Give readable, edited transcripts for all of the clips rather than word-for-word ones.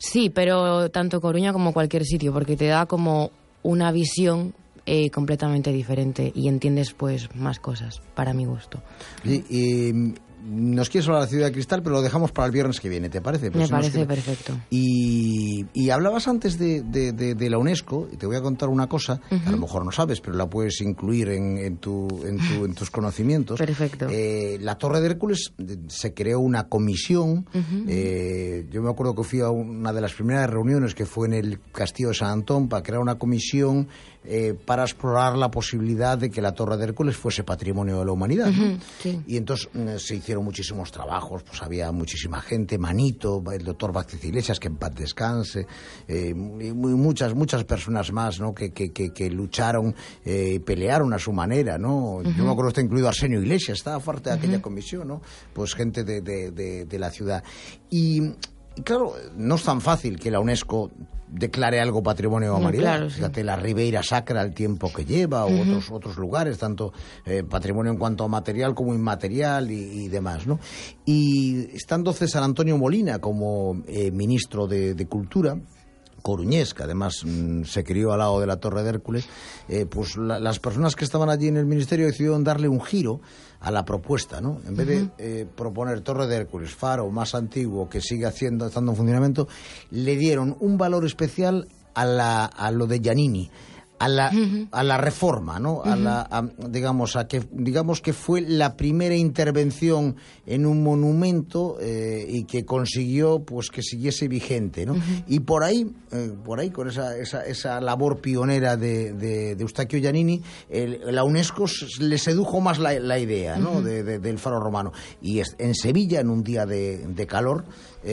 Sí, pero tanto Coruña como cualquier sitio, porque te da como una visión completamente diferente y entiendes pues más cosas, para mi gusto. Y nos quieres hablar de la Ciudad de Cristal, pero lo dejamos para el viernes que viene, ¿te parece? Me parece perfecto. Y hablabas antes de la UNESCO, y te voy a contar una cosa, que a lo mejor no sabes, pero la puedes incluir en tus conocimientos. Perfecto. La Torre de Hércules se creó una comisión. Yo me acuerdo que fui a una de las primeras reuniones que fue en el Castillo de San Antón para crear una comisión para explorar la posibilidad de que la Torre de Hércules fuese patrimonio de la humanidad, ¿no? Sí. Y entonces se hicieron muchísimos trabajos, pues había muchísima gente, Manito, el doctor Vázquez Iglesias, que en paz descanse, y muchas personas más, ¿no? que lucharon y pelearon a su manera, ¿no? Yo me acuerdo que está incluido Arsenio Iglesias, estaba parte de aquella comisión, ¿no? Pues gente de la ciudad. Y claro, no es tan fácil que la UNESCO declare algo patrimonio de la humanidad. Claro, sí. Fíjate, la Ribeira Sacra, el tiempo que lleva, u otros lugares, tanto patrimonio en cuanto a material como inmaterial y demás, ¿no? Y estando César Antonio Molina como ministro de Cultura, coruñés, que además se crió al lado de la Torre de Hércules, pues las personas que estaban allí en el ministerio decidieron darle un giro a la propuesta, ¿no? En vez de proponer Torre de Hércules, faro más antiguo que sigue estando en funcionamiento, le dieron un valor especial a lo de Giannini, a la reforma, ¿no? Digamos que fue la primera intervención en un monumento y que consiguió pues que siguiese vigente, ¿no? Y por ahí con esa labor pionera de Eustaquio Giannini, la UNESCO le sedujo más la idea, ¿no? del faro romano. Y en Sevilla, en un día de calor,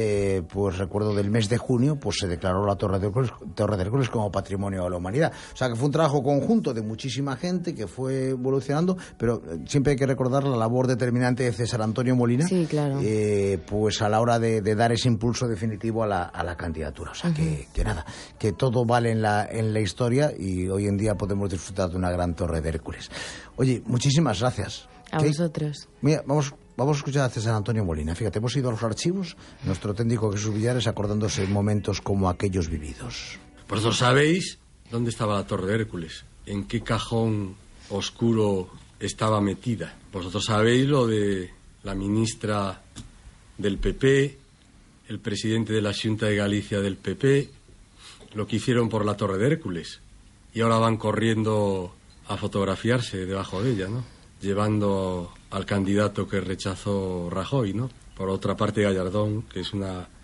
pues recuerdo del mes de junio, pues se declaró la Torre de Hércules como Patrimonio de la Humanidad. O sea que fue un trabajo conjunto de muchísima gente que fue evolucionando, pero siempre hay que recordar la labor determinante de César Antonio Molina, sí, claro. Pues a la hora de dar ese impulso definitivo a la candidatura. O sea que nada, que todo vale en la historia y hoy en día podemos disfrutar de una gran Torre de Hércules. Oye, muchísimas gracias. A vosotros. Mira, vamos a escuchar a César Antonio Molina. Fíjate, hemos ido a los archivos, nuestro técnico Jesús Villares acordándose momentos como aquellos vividos. Vosotros sabéis dónde estaba la Torre de Hércules, en qué cajón oscuro estaba metida. Vosotros sabéis lo de la ministra del PP, el presidente de la Xunta de Galicia del PP, lo que hicieron por la Torre de Hércules. Y ahora van corriendo a fotografiarse debajo de ella, ¿no? Llevando al candidato que rechazó Rajoy, ¿no? Por otra parte, Gallardón, que es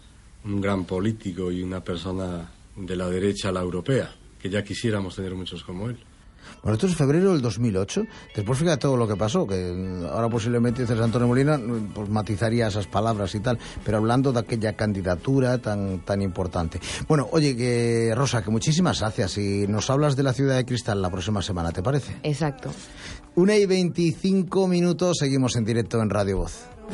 un gran político y una persona de la derecha a la europea, que ya quisiéramos tener muchos como él. Bueno, esto es febrero del 2008. Después fíjate todo lo que pasó, que ahora posiblemente César Antonio Molina pues matizaría esas palabras y tal, pero hablando de aquella candidatura tan importante. Bueno, oye, Rosa, que muchísimas gracias y nos hablas de la Ciudad de Cristal la próxima semana, ¿te parece? Exacto. 1:25, seguimos en directo en Radio Voz.